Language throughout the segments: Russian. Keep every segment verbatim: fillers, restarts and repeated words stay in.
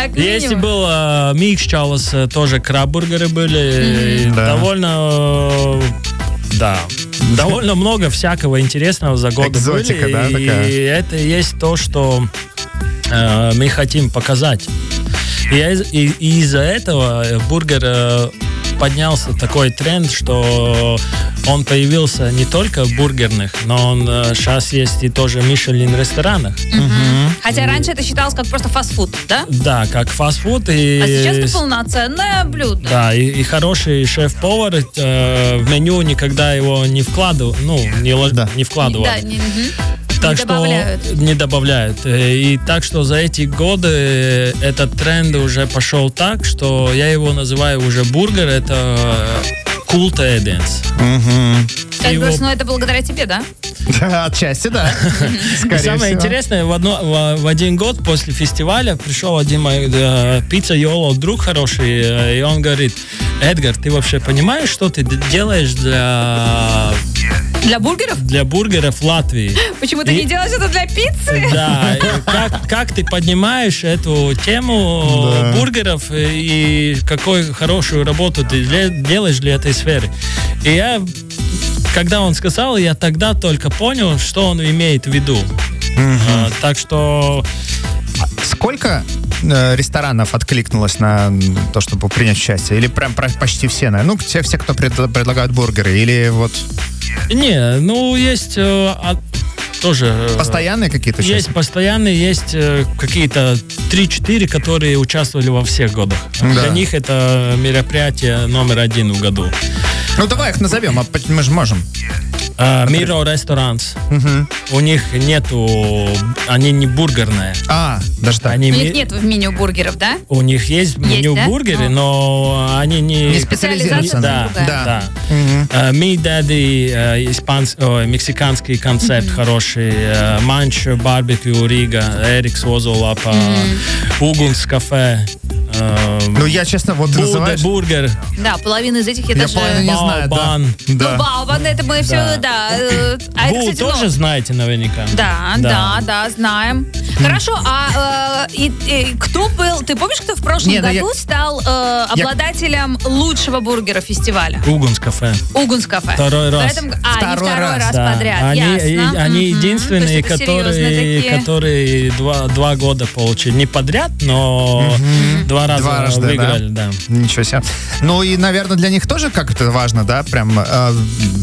Как Есть минимум. был э, Микс-Чалос, тоже краб-бургеры были. Да. Довольно... э, Да. Довольно много всякого интересного за годы Экзотика, были. да, и такая? это есть то, что э, мы хотим показать. И, и, и из-за этого бургер э, поднялся такой тренд, что он появился не только в бургерных, но он э, сейчас есть и тоже в Мишелин ресторанах. Мгм. Хотя раньше это считалось как просто фастфуд, да? Да, как фастфуд. И, А сейчас это полноценное блюдо. Да, и, и хороший шеф-повар э, в меню никогда его не вкладывал, ну, не, лож- Да. не вкладывал. Да, не, мгм. Так не что добавляют. не добавляют. Э, И так что за эти годы этот тренд уже пошел так, что я его называю уже бургер, это культ эденс. Мгм. Эдгарс, ну это благодаря тебе, да? Отчасти, да. Скорее Самое всего. интересное, в, одно, в, в один год после фестиваля пришел один мой э, пицца Йоло, друг хороший, э, и он говорит: Эдгар, ты вообще понимаешь, что ты д- делаешь для, Для бургеров? для бургеров в Латвии? Почему ты И- не делаешь это для пиццы? Да, и как, как ты поднимаешь эту тему Да. бургеров и какую хорошую работу ты де- делаешь для этой сферы? И я, когда он сказал, я тогда только понял, что он имеет в виду. А, так что Сколько э, ресторанов откликнулось на то, чтобы принять участие? Или прям про- почти все, наверное? Ну, все, все, кто пред- предлагают бургеры. Или вот не, ну есть э, а, тоже э, постоянные какие-то есть участники? постоянные, есть э, какие-то три-четыре, которые участвовали во всех годах. Да. Для них это мероприятие номер один в году. Ну, давай их назовем, а мы же можем. А, Miro Restaurants. У них нету, они не бургерные. А, даже так. Они У ми- них нет в меню бургеров, да? у них есть меню да? бургеры, Ну. но они не... Не специализируются. Да, другая. Да. да. Мгм. А, Me Daddy, э, испанс- ой, мексиканский концепт хороший, э, Манч барбекю Рига, Эрикс Озолапа, Угунс кафе, э, Ну, я, честно, вот ты Буде называешь... бургер, Да, половину из этих я, Я даже... половину не знаю, да. Баобан. Ну, Да. Баобан, это мы все, да. э, А это, Бу кстати, тоже ну, знаете наверняка. Да, да, да, знаем. Хорошо, а э, и, и кто был, ты помнишь, кто в прошлом Не, ну году я- стал э, обладателем лучшего бургера фестиваля? Угунс кафе. Угунс кафе. Второй раз. В этом г- А, Второй не второй раз, раз, Да. подряд, Они, ясно. и- они Мгм. единственные, То есть это серьезные которые, такие. которые два, два года получили. Не подряд, но два раза Дважды, да? выиграли, да. Ничего себе. Ну и, наверное, для них тоже как-то важно, да, прям э,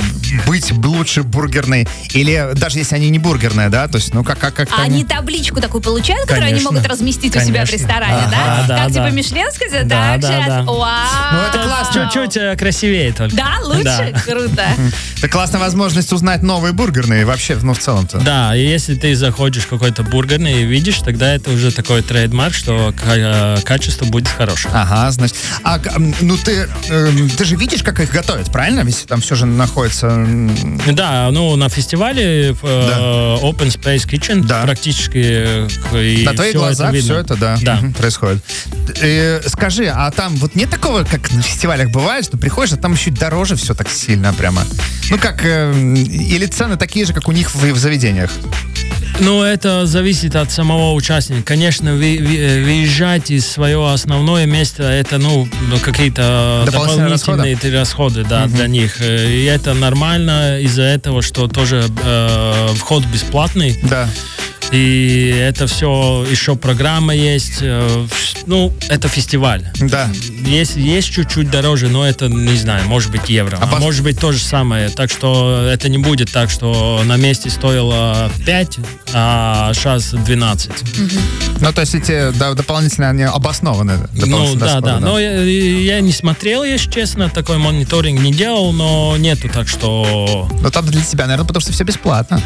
быть лучше бургерной. Или даже если они не бургерные, да, то есть, ну как, как, как А они табличку такую получают, которую они Конечно. могут разместить у себя в Конечно. ресторане, да? Ага, да, Как да. типа Мишлен сказать? Да, Так, да, сейчас. да. Вау. Ну, это классно. Чуть-чуть э, красивее только. Да, лучше? Да. Круто. Это классная возможность узнать новые бургерные вообще, ну, в целом-то. Да, и если ты заходишь в какой-то бургерный и видишь, тогда это уже такой трейдмарк, что ка- э, качество будет хорошее. Ага, значит. А, г- м, ну ты, эм, ты же видишь, как их готовят, правильно? Если там все же находится... м, Да, ну на фестивале э, Open Space Kitchen Да. практически э, и на твоих всё глазах это видно. все это, да, Да. мгм, происходит. Э, скажи, а там вот нет такого, как на фестивалях бывает, что приходишь, а там еще дороже все так сильно прямо? Ну как, э, или цены такие же, как у них в, в заведениях? Ну, это зависит от самого участника. Конечно, вы, вы- выезжать из своего основное место, это, ну, какие-то Дополнительные дополнительные расходы, расходы да, для них. Э, И это нормально из-за этого, что тоже э, вход бесплатный. Да. И это все, еще программа есть. э, Ну, это фестиваль. Да. Есть, есть чуть-чуть дороже, но это, не знаю, может быть евро. А А, пос- может быть то же самое. Так что это не будет так, что на месте стоило пять, а сейчас двенадцать. Ну, то есть эти да, дополнительные, они обоснованы. Ну, дополнительные да, расходы, да. Но я, я не смотрел, если честно, такой мониторинг не делал, но нету так, что... Но там для тебя, наверное, потому что все бесплатно.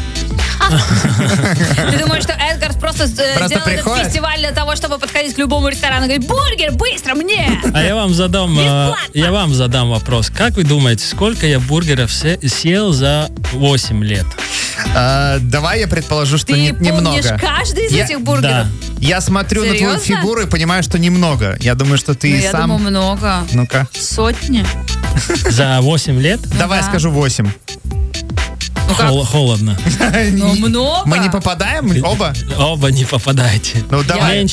Ты думаешь, что Эдгар просто, э, Просто делает приходит? этот фестиваль для того, чтобы подходить к любому ресторану и говорить: бургер, быстро, мне! А я вам задам, э, Бесплатно. я вам задам вопрос. Как вы думаете, сколько я бургеров се- съел за восемь лет? А, давай я предположу, что Ты не- помнишь немного. каждый из Я- этих бургеров? Да. Я смотрю на твою Серьезно? фигуру и понимаю, что немного. Я думаю, что ты Ну, и я сам... думаю, много. Ну-ка. Сотни. За восемь лет? Давай да. скажу восемь. Ну как? Хол- холодно. Ну, много. Мы не попадаем оба? Оба не попадаете. Ну, давай. Меньше